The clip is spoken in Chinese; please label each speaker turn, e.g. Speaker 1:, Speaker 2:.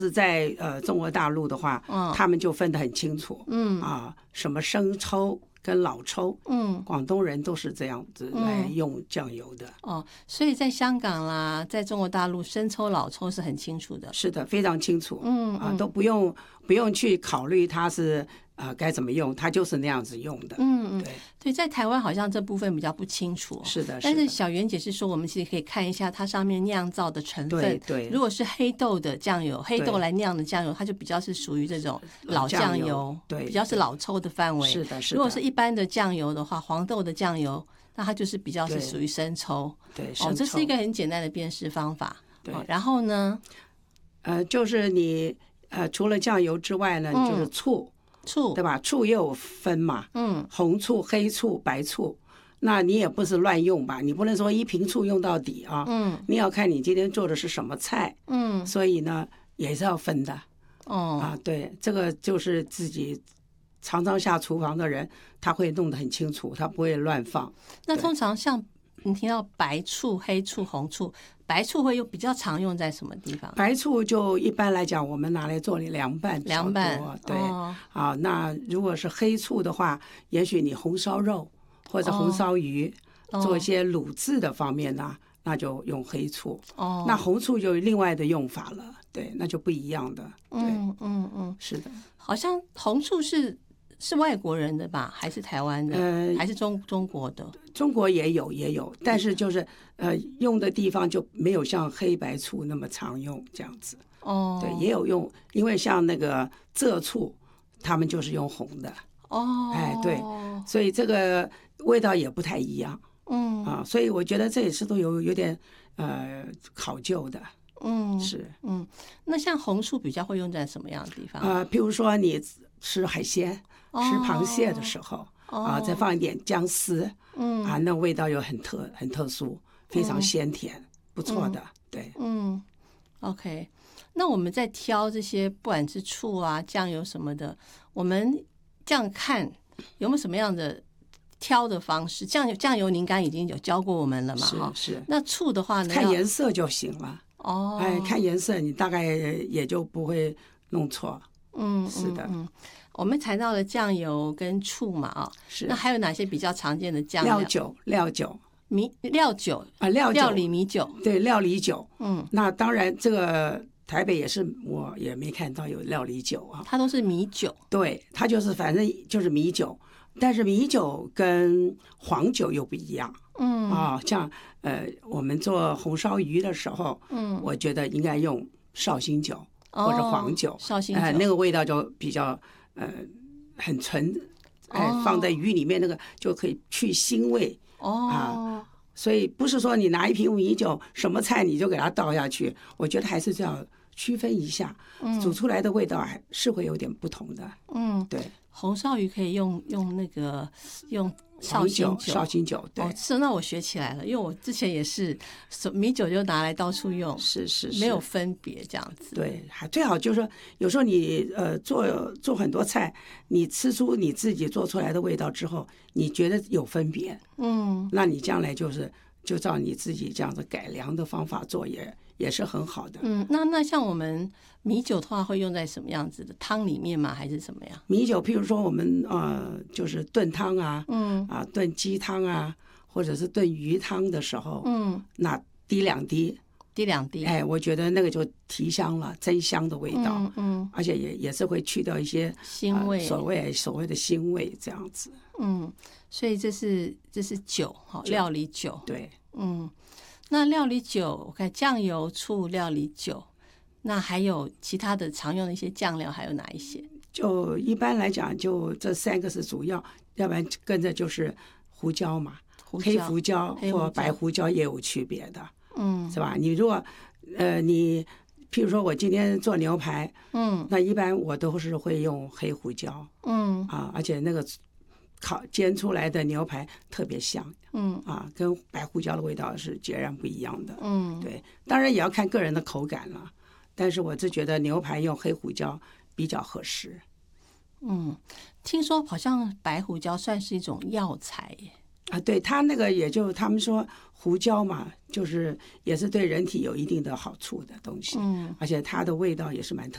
Speaker 1: 是在中国大陆的话，他们就分得很清楚，什么生抽跟老抽，广东人都是这样子来用酱油的。
Speaker 2: 所以在香港啦，在中国大陆，生抽、老抽是很清楚的。
Speaker 1: 是的，非常清楚，都不用去考虑它是该怎么用，它就是那样子用的。
Speaker 2: 对，在台湾好像这部分比较不清楚。
Speaker 1: 是的，
Speaker 2: 但是小袁姐是说，我们其实可以看一下它上面酿造的成分。
Speaker 1: 对，
Speaker 2: 如果是黑豆的酱油，黑豆来酿的酱油，它就比较是属于这种老酱油，
Speaker 1: 对，
Speaker 2: 比较是老抽的范围。
Speaker 1: 是的。
Speaker 2: 如果是一般的酱油的话，黄豆的酱油，那它就是比较是属于生抽。
Speaker 1: 对，
Speaker 2: 这是一个很简单的辨识方法。
Speaker 1: 对，
Speaker 2: 然后呢，
Speaker 1: 就是你除了酱油之外呢，就是醋，对吧？醋也有分嘛，红醋、黑醋、白醋，那你也不是乱用吧？你不能说一瓶醋用到底啊，你要看你今天做的是什么菜，所以呢也是要分的。对，这个就是自己常常下厨房的人，他会弄得很清楚，他不会乱放。
Speaker 2: 那通常像你听到白醋、黑醋、红醋，白醋会比较常用在什么地方？
Speaker 1: 白醋就一般来讲，我们拿来做凉拌比较多。对，那如果是黑醋的话，也许你红烧肉或者红烧鱼，做一些卤制的方面呢，那就用黑醋。那红醋就有另外的用法了，对，那就不一样的。对，是的。
Speaker 2: 好像红醋是外国人的吧，还是台湾的？还是中国的？
Speaker 1: 中国也有，但是就是用的地方就没有像黑白醋那么常用这样子。对，也有用，因为像那个浙醋，他们就是用红的。对，所以这个味道也不太一样。所以我觉得这也是都有点考究的。是。
Speaker 2: 那像红醋比较会用在什么样的地方？
Speaker 1: 譬如说你吃海鲜。吃螃蟹的时候再放一点姜丝，那味道又很特殊，非常鲜甜，不错的。对
Speaker 2: ，OK。那我们在挑这些不管是醋啊、酱油什么的，我们这样看有没有什么样的挑的方式？酱油您刚刚已经有教过我们了嘛？
Speaker 1: 是。
Speaker 2: 那醋的话呢？
Speaker 1: 看颜色就行了。看颜色，你大概也就不会弄错。是的。
Speaker 2: 我们谈到了酱油跟醋嘛，
Speaker 1: 是。
Speaker 2: 那还有哪些比较常见的酱料？
Speaker 1: 料酒，
Speaker 2: 料酒料理米酒。
Speaker 1: 对，料理酒。那当然，这个台北也是，我也没看到有料理酒啊。
Speaker 2: 它都是米酒。
Speaker 1: 对，它就是反正就是米酒，但是米酒跟黄酒又不一样。像我们做红烧鱼的时候，我觉得应该用绍兴酒或者黄酒，
Speaker 2: 绍兴酒
Speaker 1: 那个味道就比较很纯，放在鱼里面那个就可以去腥味。所以不是说你拿一瓶米酒，什么菜你就给它倒下去，我觉得还是这样区分一下，煮出来的味道还是会有点不同的。对。
Speaker 2: 红烧鱼可以用那个用绍兴酒。
Speaker 1: 对。
Speaker 2: 是，那我学起来了，因为我之前也是米酒就拿来到处用，
Speaker 1: 是，
Speaker 2: 没有分别这样子。
Speaker 1: 对，还最好就是说，有时候你做很多菜，你吃出你自己做出来的味道之后，你觉得有分别，那你将来就照你自己这样子改良的方法做也是很好的。
Speaker 2: 那像我们米酒的话会用在什么样子的汤里面吗？还是什么样？
Speaker 1: 米酒，譬如说我们就是炖汤啊，炖鸡汤啊，或者是炖鱼汤的时候，那滴两滴，我觉得那个就提香了，增香的味道，而且也是会去掉一些
Speaker 2: 腥味，
Speaker 1: 所谓的腥味这样子。
Speaker 2: 所以这是酒，料理酒。
Speaker 1: 对。
Speaker 2: 那料理酒，我看酱油、醋、料理酒，那还有其他的常用的一些酱料，还有哪一些？
Speaker 1: 就一般来讲，就这三个是主要，要不然跟着就是胡椒嘛，黑胡椒或白胡椒也有区别的，是吧？你如果你譬如说我今天做牛排，那一般我都是会用黑胡椒，而且那个煎出来的牛排特别香，跟白胡椒的味道是截然不一样的，对，当然也要看个人的口感了，但是我是觉得牛排用黑胡椒比较合适。
Speaker 2: 听说好像白胡椒算是一种药材耶。
Speaker 1: 对，它那个也就他们说胡椒嘛，就是也是对人体有一定的好处的东西，而且它的味道也是蛮特